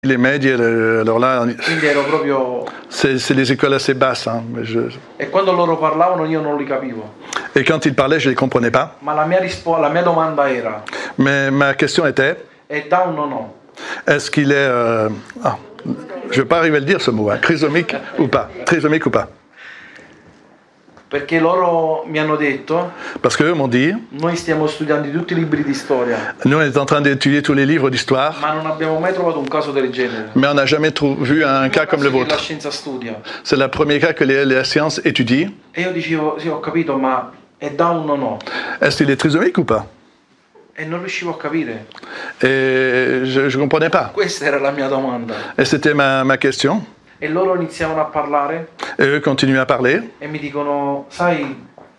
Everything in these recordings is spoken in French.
Les medie, alors là, Quindi ero proprio... c'est des écoles assez basses. Hein, E quando loro parlavano io non li capivo. Et quand ils parlaient, je ne les comprenais pas. Ma la mia domanda era: Mais ma question était, è down o no? est-ce qu'il est... je ne vais pas arriver à le dire ce mot, hein, trisomique ou pas. Trisomique ou pas. Perché loro mi hanno detto, Parce qu'eux m'ont dit, noi stiamo studiando tutti i libri di storia, nous on est en train d'étudier tous les livres d'histoire, ma non abbiamo mai trovato un caso del genere. mais on n'a jamais vu un cas comme le Che la vôtre. scienza studia. C'est le premier cas que la science étudie. E io dicevo, sì, ho capito, ma è down o no? Est-ce qu'il est trisomique ou pas? E non riuscivo a capire. Et je ne comprenais pas. Questa era la mia domanda. Et c'était ma question. E loro iniziavano a parlare Et eux continuaient à parler. e mi dicono, sai,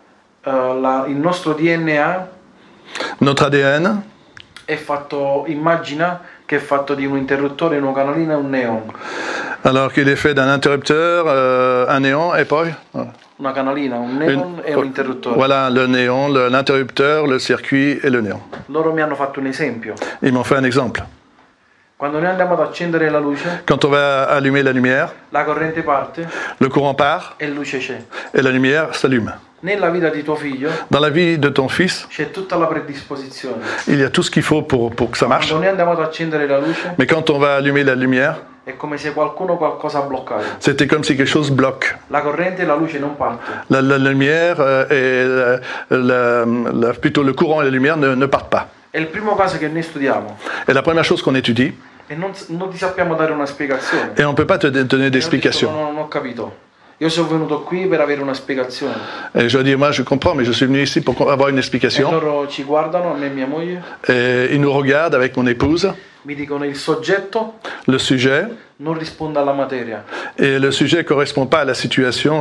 il nostro DNA Notre ADN, è fatto, immagina che è fatto di un interruttore, una canalina e un neon. alors qu'il est fait d'un interrupteur, un néon et poi Una canalina, un neon e un interruttore. voilà le néon, l'interrupteur, le circuit et le néon. Loro mi hanno fatto un esempio. Ils m'ont fait un exemple. Quando noi andiamo ad accendere la luce, Quand on va allumer la lumière, la corrente parte le courant part e luce c'è. et la lumière s'allume. Nella vita di tuo figlio Dans la vie de ton fils, c'è tutta la predisposizione. il y a tout ce qu'il faut pour que ça marche. Quando noi andiamo ad accendere la luce, Mais quand on va allumer la lumière, è come se qualcosa ha bloccato. c'était comme si quelque chose bloque. La corrente e la luce non parte. La lumière et plutôt le courant et la lumière ne partent pas. È il primo caso che noi studiamo Et la première chose qu'on étudie, e non ti sappiamo dare una spiegazione. et on ne peut pas te donner E ho d'explication. detto, no, non ho capito. Io sono venuto qui per avere una spiegazione. Et je dis, moi je comprends, mais je suis venu ici pour avoir une E explication. loro ci guardano, a me e mia moglie, Et ils nous regardent avec mon épouse, mi dicono il soggetto le sujet, non risponde alla materia. et le sujet ne correspond pas à la situation,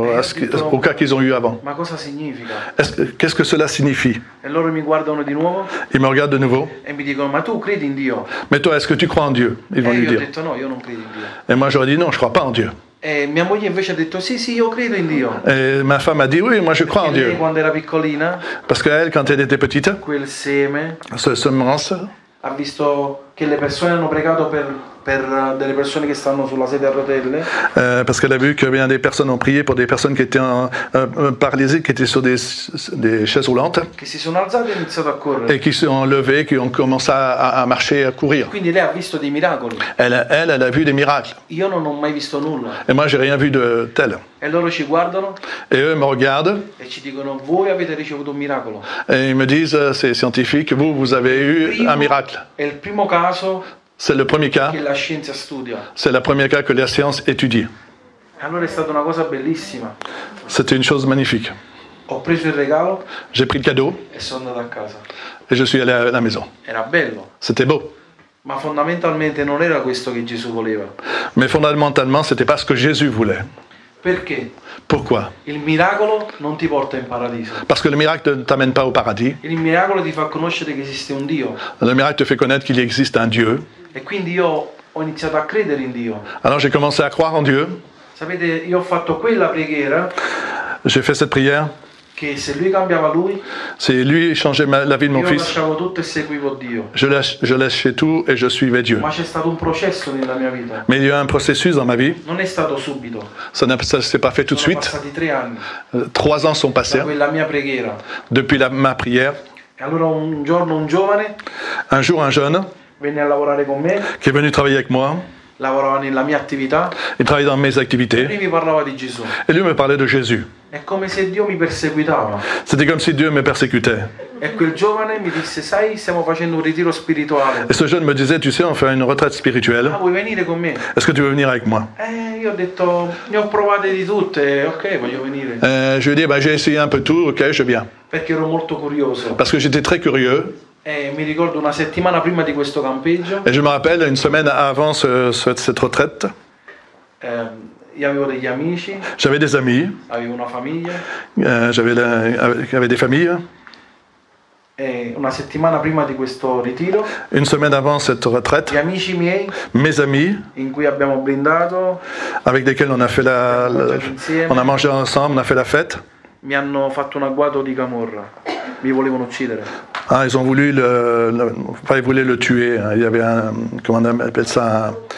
au cas qu'ils ont eu avant. Ma cosa significa? Qu'est-ce que cela signifie? E loro mi guardano di nuovo Ils me regardent de nouveau. e mi dicono, ma tu credi in Dio? Mais toi, est-ce que tu crois en Dieu? Ils vont E lui io ho dire. detto no, io non credo in Dio. Et moi j'aurais dit non, je ne crois pas en Dieu. E mia moglie invece ha detto sì, io credo in Dio. Et ma femme a dit oui, moi je crois en E lei Dieu. quando era piccolina, Parce qu'elle, quand elle était petite, quel seme, ce semence, ha visto che le persone hanno pregato per delle persone che stanno sulla sedia a rotelle. parce qu'elle a vu que bien des personnes ont prié pour des personnes qui étaient paralysées, qui étaient sur des chaises roulantes, Che si sono alzate e hanno iniziato a correre. et qui se sont levées, qui ont commencé à marcher, à courir. Quindi lei ha visto dei miracoli. Elle a vu des miracles. Io non ho mai visto nulla. Et moi, j'ai rien vu de tel. E loro ci guardano Et eux me regardent e ci dicono, voi avete ricevuto un miracolo. et ils me disent, c'est scientifique, vous avez eu un miracle. È il primo caso C'est le premier cas, che la scienza studia. c'est le premier cas que la science étudie. Allora è stata una cosa bellissima. C'était une chose magnifique. Ho preso il regalo J'ai pris le cadeau e sono andato a casa. et je suis allé à la maison. Era bello, C'était beau. ma fondamentalmente non era questo che Gesù voleva. Mais fondamentalement, c'était pas ce que Jésus voulait. Perché? Pourquoi? Il miracolo non ti porta in paradiso. Parce que le miracle ne t'amène pas au paradis. Il miracolo ti fa conoscere che esiste un Dio. Le miracle te fait connaître qu'il existe un Dieu. E quindi io ho iniziato a credere in Dio. Alors j'ai commencé à croire en Dieu. Sapete, io ho fatto quella preghiera J'ai fait cette prière. che se lui cambiava lui, C'est lui qui changeait la vie de mon io fils. lasciavo tutto e seguivo Dio. Je lâchais tout et je suivais Dieu. Ma c'è stato un processo nella mia vita. Mais il y a eu un processus dans ma vie. Non è stato subito. Ça ne s'est pas fait tout de Sono suite. passati 3 anni 3 ans sont da passés quella mia preghiera. depuis ma prière. E allora un giorno un giovane Un jour, un jeune venne a lavorare con me, qui est venu travailler avec moi. lavorava nella mia attività Il travaillait dans mes e activités. lui mi parlava di Gesù. Et lui me parlait de Jésus. È come se Dio mi perseguitava. C'était comme si Dieu me persécutait. E quel giovane mi disse, sai, stiamo facendo un ritiro spirituale. Et ce jeune me disait, tu sais, on fait une retraite spirituelle. Ah, vuoi venire con me? Est-ce que tu veux venir avec moi? Io ho detto, ne ho provate di tutte, ok, voglio venire. Je lui ai dit, bah, j'ai essayé un peu tout, ok, je viens. Perché ero molto curioso. Parce que j'étais très curieux. E mi ricordo una settimana prima di questo campeggio, Et je me rappelle, une semaine avant cette retraite, io avevo degli amici, j'avais des amis, avevo una famiglia, j'avais des familles. e una settimana prima di questo ritiro, Une semaine avant cette retraite, gli amici miei, mes amis, in cui abbiamo blindato, avec lesquels on a fait on a mangé ensemble, on a fait la fête, mi hanno fatto un agguato di camorra, mi volevano uccidere. Ah, ils ont voulu ils voulaient le tuer. Il y avait comment on appelle ça,